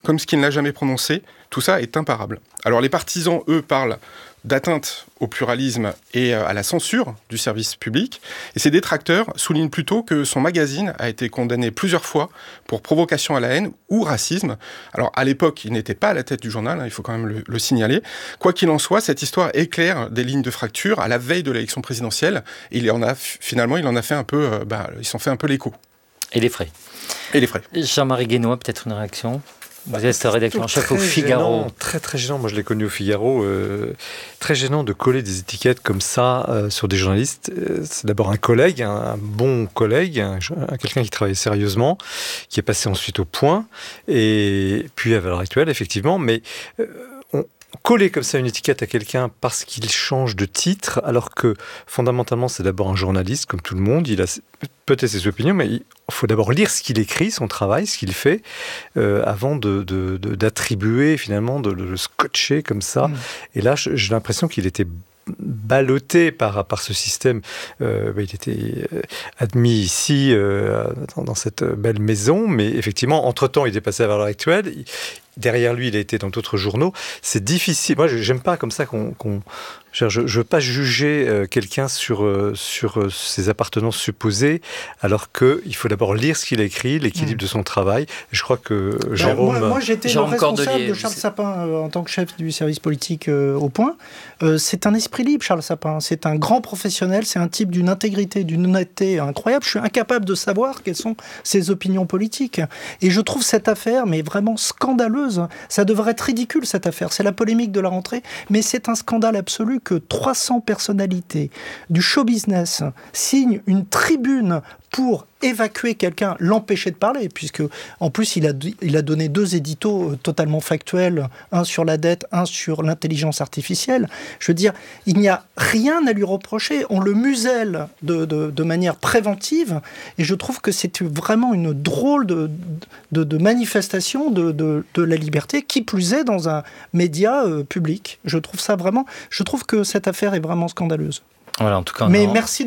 comme ce qu'il n'a jamais prononcé, tout ça est imparable. Alors les partisans, eux, parlent d'atteinte au pluralisme et à la censure du service public. Et ses détracteurs soulignent plutôt que son magazine a été condamné plusieurs fois pour provocation à la haine ou racisme. Alors à l'époque, il n'était pas à la tête du journal, il faut quand même le signaler. Quoi qu'il en soit, cette histoire éclaire des lignes de fracture à la veille de l'élection présidentielle. Et il en a fait un peu, il s'en fait un peu l'écho. Et les frais. Jean-Marie Guénois, peut-être une réaction ? Vous êtes rédacteur en chef au Figaro. Très très gênant, moi je l'ai connu au Figaro, très gênant de coller des étiquettes comme ça sur des journalistes. C'est d'abord un collègue, un bon collègue, quelqu'un qui travaillait sérieusement, qui est passé ensuite au Point, et puis à Valeurs Actuelles effectivement, mais coller comme ça une étiquette à quelqu'un parce qu'il change de titre, alors que fondamentalement c'est d'abord un journaliste comme tout le monde, il a peut-être ses opinions, mais il faut d'abord lire ce qu'il écrit, son travail, ce qu'il fait, avant d'attribuer finalement, de le scotcher comme ça. Et là j'ai l'impression qu'il était ballotté par ce système. Il était admis ici dans cette belle maison, mais effectivement entre-temps il est passé à Valeurs Actuelles. Derrière lui, il a été dans d'autres journaux. C'est difficile. Moi, j'aime pas comme ça je veux pas juger quelqu'un sur ses appartenances supposées, alors qu'il faut d'abord lire ce qu'il a écrit, l'équilibre de son travail. Et je crois que Jérôme... Moi, j'étais le responsable de Charles Sapin en tant que chef du service politique au Point. C'est un esprit libre, Charles Sapin. C'est un grand professionnel. C'est un type d'une intégrité, d'une honnêteté incroyable. Je suis incapable de savoir quelles sont ses opinions politiques. Et je trouve cette affaire, mais vraiment scandaleuse. Ça devrait être ridicule, cette affaire. C'est la polémique de la rentrée, mais c'est un scandale absolu que 300 personnalités du show business signent une tribune pour évacuer quelqu'un, l'empêcher de parler, puisque en plus il a donné 2 éditos totalement factuels, un sur la dette, un sur l'intelligence artificielle. Je veux dire, il n'y a rien à lui reprocher. On le muselle de manière préventive, et je trouve que c'est vraiment une drôle de manifestation de la liberté, qui plus est dans un média public. Je trouve que cette affaire est vraiment scandaleuse. Voilà, en tout cas, merci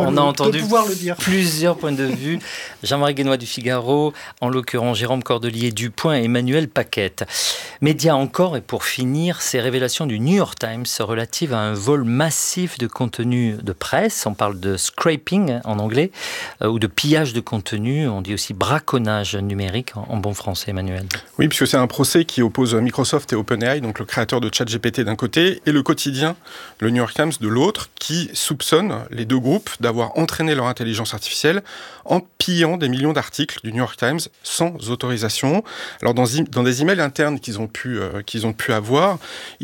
de pouvoir le dire. Plusieurs points de vue. Jean-Marie Guénois du Figaro, en l'occurrence Jérôme Cordelier du Point et Emmanuel Paquette. Média encore, et pour finir, ces révélations du New York Times relatives à un vol massif de contenu de presse. On parle de scraping en anglais, ou de pillage de contenu. On dit aussi braconnage numérique en bon français, Emmanuel. Oui, puisque c'est un procès qui oppose Microsoft et OpenAI, donc le créateur de ChatGPT d'un côté, et le quotidien, le New York Times de l'autre, qui soupçonnent les deux groupes d'avoir entraîné leur intelligence artificielle en pillant des millions d'articles du New York Times sans autorisation. Alors dans des emails internes qu'ils ont pu avoir,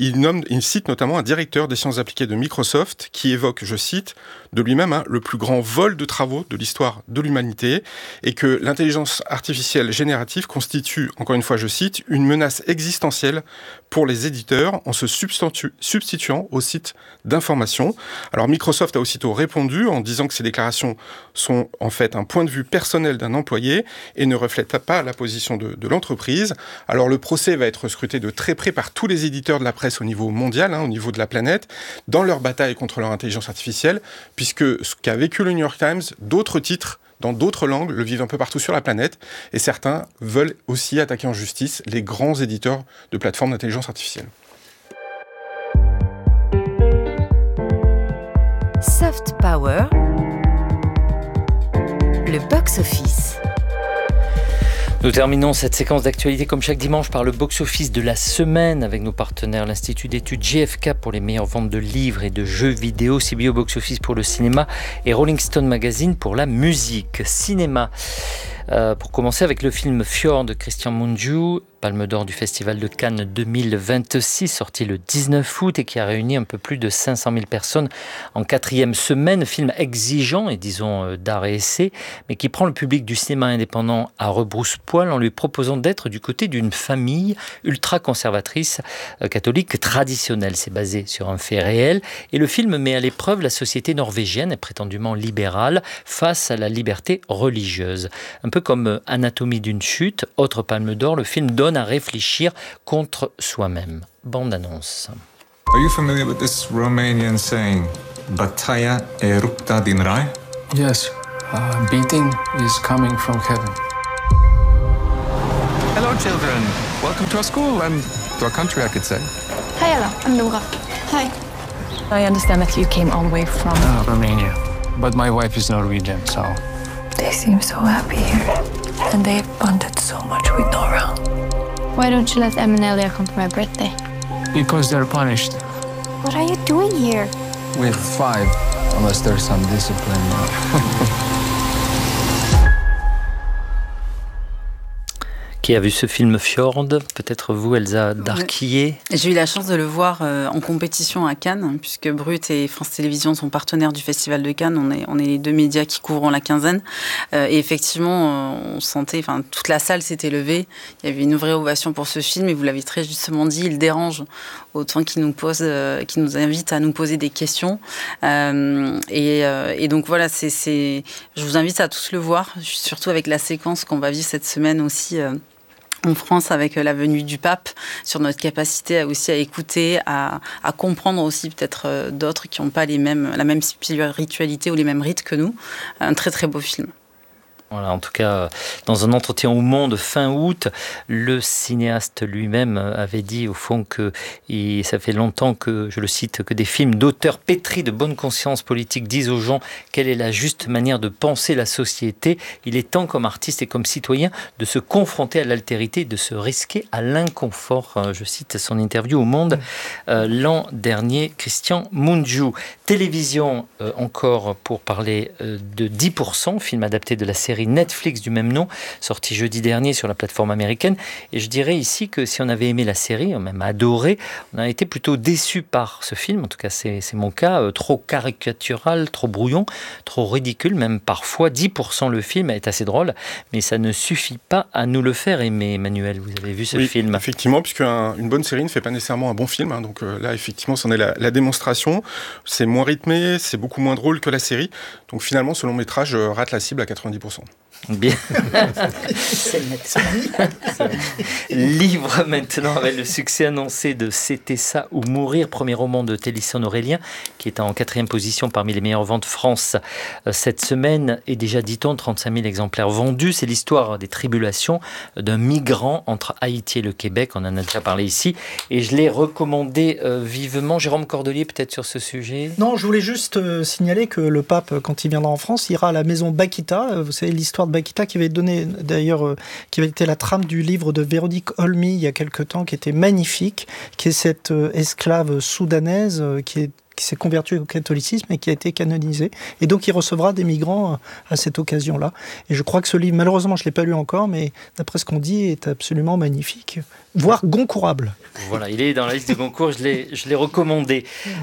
ils citent notamment un directeur des sciences appliquées de Microsoft qui évoque, je cite, de lui-même le plus grand vol de travaux de l'histoire de l'humanité, et que l'intelligence artificielle générative constitue, encore une fois je cite, une menace existentielle pour les éditeurs en se substituant aux sites d'information. Alors Microsoft a aussitôt répondu en disant que ces déclarations sont en fait un point de vue personnel d'un employé et ne reflètent pas la position de l'entreprise. Alors le procès va être scruté de très près par tous les éditeurs de la presse au niveau mondial, au niveau de la planète, dans leur bataille contre leur intelligence artificielle, puisque ce qu'a vécu le New York Times, d'autres titres dans d'autres langues le vivent un peu partout sur la planète, et certains veulent aussi attaquer en justice les grands éditeurs de plateformes d'intelligence artificielle. Soft Power, le box-office. Nous terminons cette séquence d'actualité comme chaque dimanche par le box-office de la semaine avec nos partenaires, l'Institut d'études GfK pour les meilleures ventes de livres et de jeux vidéo, CBO box-office pour le cinéma et Rolling Stone Magazine pour la musique. Cinéma. Pour commencer avec le film Fjord de Christian Mungiu, Palme d'Or du Festival de Cannes 2026, sorti le 19 août et qui a réuni un peu plus de 500 000 personnes en 4e semaine. Film exigeant et disons d'art et essai, mais qui prend le public du cinéma indépendant à rebrousse-poil en lui proposant d'être du côté d'une famille ultra-conservatrice catholique traditionnelle. C'est basé sur un fait réel et le film met à l'épreuve la société norvégienne et prétendument libérale face à la liberté religieuse. Un peu comme Anatomie d'une chute, autre Palme d'Or, le film donne à réfléchir contre soi-même. Bande-annonce. Are you familiar with this Romanian saying, Bataia e rupta din rai? Yes, beating is coming from heaven. Hello, children. Welcome to our school and to our country, I could say. Hi, Ella. I'm Nora. Hi. I understand that you came all the way from... Romania. But my wife is Norwegian, so... They seem so happy here. And they've bonded so much with Nora. Why don't you let Em and Elia come for my birthday? Because they're punished. What are you doing here? With 5, unless there's some discipline. Qui a vu ce film Fjord? Peut-être vous, Elsa Darquier. J'ai eu la chance de le voir en compétition à Cannes, puisque Brut et France Télévisions sont partenaires du Festival de Cannes. On est les 2 médias qui couvrent la quinzaine. Et effectivement, on sentait, toute la salle s'était levée. Il y avait une vraie ovation pour ce film. Et vous l'avez très justement dit, il dérange autant qu'il nous invite à nous poser des questions. Et donc voilà, je vous invite à tous le voir, surtout avec la séquence qu'on va vivre cette semaine aussi. En France, avec la venue du pape, sur notre capacité aussi à écouter, à comprendre aussi peut-être d'autres qui n'ont pas la même spiritualité ou les mêmes rites que nous. Un très très beau film. Voilà, en tout cas, dans un entretien au Monde fin août, le cinéaste lui-même avait dit au fond que ça fait longtemps que, je le cite, que des films d'auteurs pétris de bonne conscience politique disent aux gens quelle est la juste manière de penser la société. Il est temps, comme artiste et comme citoyen, de se confronter à l'altérité, de se risquer à l'inconfort. Je cite son interview au Monde l'an dernier, Christian Mungiu. Télévision, encore pour parler de 10%, film adapté de la série Netflix du même nom, sorti jeudi dernier sur la plateforme américaine. Et je dirais ici que si on avait aimé la série, même adoré, on a été plutôt déçu par ce film. En tout cas, c'est mon cas. Trop caricatural, trop brouillon, trop ridicule, même parfois. 10% le film est assez drôle, mais ça ne suffit pas à nous le faire aimer. Emmanuel, vous avez vu ce film? Effectivement, puisque une bonne série ne fait pas nécessairement un bon film. Donc là, effectivement, c'en est la démonstration. C'est moins rythmé, c'est beaucoup moins drôle que la série. Donc finalement, ce long métrage rate la cible à 90%. Bien. Livre maintenant avec le succès annoncé de C'était ça ou mourir, premier roman de Télisson Aurélien, qui est en 4e position parmi les meilleures ventes France cette semaine, et déjà, dit-on, 35 000 exemplaires vendus. C'est l'histoire des tribulations d'un migrant entre Haïti et le Québec. On en a déjà parlé ici et je l'ai recommandé vivement. Jérôme Cordelier, peut-être sur ce sujet? Non, je voulais juste signaler que le pape, quand il viendra en France, ira à la maison Bakita. Vous savez, l'histoire de Bakita qui avait donné, d'ailleurs, qui avait été la trame du livre de Véronique Olmy il y a quelque temps, qui était magnifique, qui est cette esclave soudanaise qui s'est convertie au catholicisme et qui a été canonisée. Et donc, il recevra des migrants à cette occasion-là. Et je crois que ce livre, malheureusement, je ne l'ai pas lu encore, mais d'après ce qu'on dit, est absolument magnifique, voire goncourable. Voilà, il est dans la liste de Goncourt, je l'ai recommandé.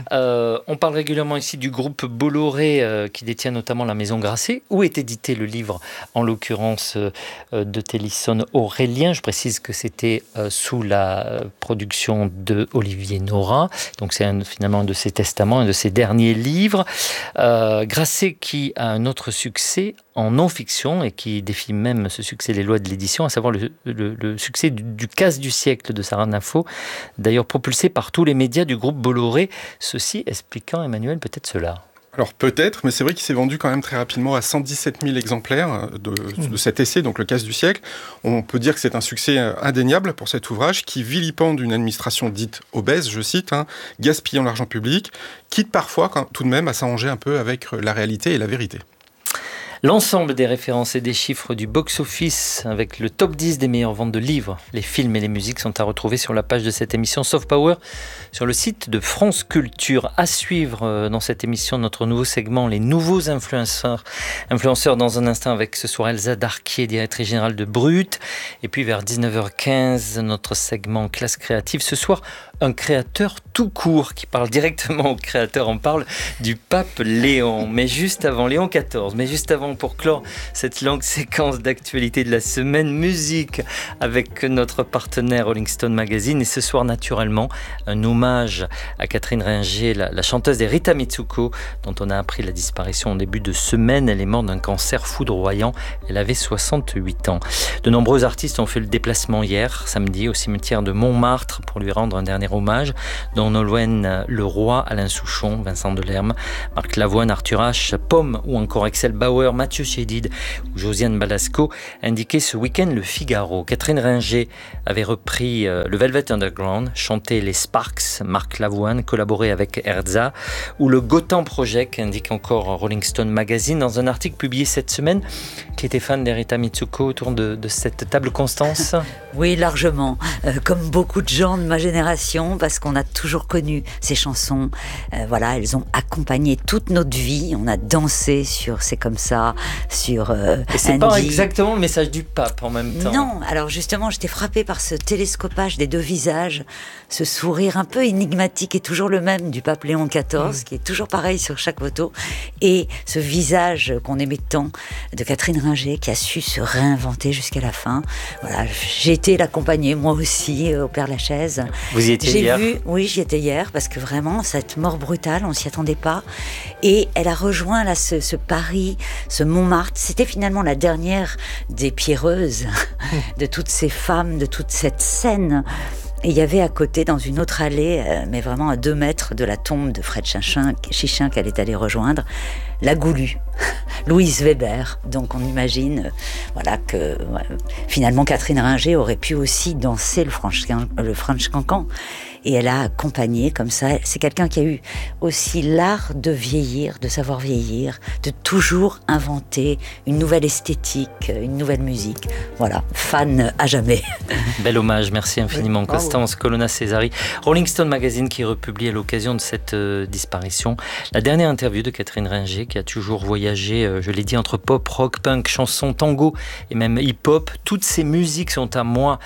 On parle régulièrement ici du groupe Bolloré, qui détient notamment la Maison Grasset, où est édité le livre, en l'occurrence de Télisson Aurélien. Je précise que c'était sous la production de Olivier Nora. Donc c'est finalement un de ses testaments, un de ses derniers livres. Grasset qui a un autre succès en non-fiction et qui défie même ce succès les lois de l'édition, à savoir le succès du casse du siècle de Sarah Nafo, d'ailleurs propulsé par tous les médias du groupe Bolloré. Ceci expliquant, Emmanuel, peut-être cela. Alors peut-être, mais c'est vrai qu'il s'est vendu quand même très rapidement à 117 000 exemplaires de cet essai, donc le casse du siècle. On peut dire que c'est un succès indéniable pour cet ouvrage qui vilipende une administration dite obèse, je cite, gaspillant l'argent public, quitte parfois tout de même à s'arranger un peu avec la réalité et la vérité. L'ensemble des références et des chiffres du box-office avec le top 10 des meilleures ventes de livres, les films et les musiques sont à retrouver sur la page de cette émission Soft Power sur le site de France Culture. À suivre dans cette émission notre nouveau segment, les nouveaux influenceurs dans un instant avec ce soir Elsa Darquier, directrice générale de Brut. Et puis vers 19h15, notre segment classe créative. Ce soir, un créateur tout court qui parle directement au créateur. On parle du pape Léon, mais juste avant Léon XIV, mais juste avant, pour clore cette longue séquence d'actualité de la semaine, musique avec notre partenaire Rolling Stone Magazine. Et ce soir, naturellement, un hommage à Catherine Ringer, la chanteuse des Rita Mitsuko, dont on a appris la disparition en début de semaine. Elle est morte d'un cancer foudroyant. Elle avait 68 ans. De nombreux artistes ont fait le déplacement hier, samedi, au cimetière de Montmartre pour lui rendre un dernier hommage, dont Nolwenn Leroy, Alain Souchon, Vincent Delerme, Marc Lavoine, Arthur H, Pomme ou encore Axel Bauer, chanteurs Mathieu Chédid ou Josiane Balasco indiquaient ce week-end le Figaro. Catherine Ringer avait repris le Velvet Underground, chanté les Sparks, Marc Lavoine, collaboré avec Erza, ou le Gotham Project, indique encore Rolling Stone Magazine dans un article publié cette semaine. Qui était fan d'Erita Mitsuko autour de cette table, Constance? Oui, largement. Comme beaucoup de gens de ma génération, parce qu'on a toujours connu ces chansons. Voilà, elles ont accompagné toute notre vie. On a dansé sur C'est comme ça, sur Et c'est Andy. pas exactement le message du pape en même temps. Non, alors justement, j'étais frappée par ce télescopage des deux visages, ce sourire un peu énigmatique et toujours le même du pape Léon XIV, qui est toujours pareil sur chaque photo, et ce visage qu'on aimait tant de Catherine Ringer, qui a su se réinventer jusqu'à la fin. Voilà, j'ai été l'accompagner moi aussi au Père-Lachaise. Vous y étiez hier? Oui, j'y étais hier parce que vraiment cette mort brutale, on s'y attendait pas. Et elle a rejoint là ce Paris, ce Montmartre. C'était finalement la dernière des pierreuses de toutes ces femmes, de toute cette scène. Et il y avait à côté, dans une autre allée, mais vraiment à 2 mètres de la tombe de Fred Chichin qu'elle est allée rejoindre, la Goulue, Louise Weber. Donc on imagine voilà, que finalement Catherine Ringer aurait pu aussi danser le French Cancan. Et elle a accompagné comme ça. C'est quelqu'un qui a eu aussi l'art de vieillir, de savoir vieillir, de toujours inventer une nouvelle esthétique, une nouvelle musique. Voilà, fan à jamais. Bel hommage, merci infiniment. Constance Colonna-Césari. Rolling Stone Magazine qui republie à l'occasion de cette disparition la dernière interview de Catherine Ringer, qui a toujours voyagé, je l'ai dit, entre pop, rock, punk, chanson, tango et même hip-hop. Toutes ces musiques sont à moi.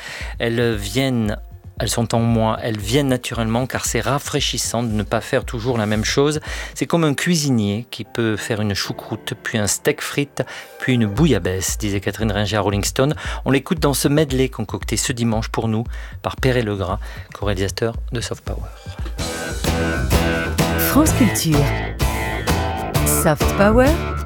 Elles sont en moi, elles viennent naturellement car c'est rafraîchissant de ne pas faire toujours la même chose. C'est comme un cuisinier qui peut faire une choucroute, puis un steak frites, puis une bouillabaisse, disait Catherine Ringer à Rolling Stone. On l'écoute dans ce medley concocté ce dimanche pour nous par Perret Legras, co-réalisateur de Soft Power. France Culture. Soft Power,